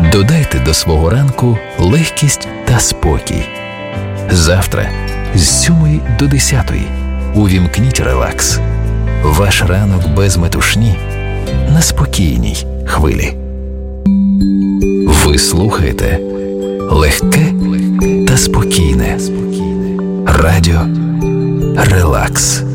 Додайте до свого ранку легкість та спокій. Завтра з 7 до 10 увімкніть релакс. Ваш ранок без метушні на спокійній хвилі. Ви слухаєте легке та спокійне радіо Релакс.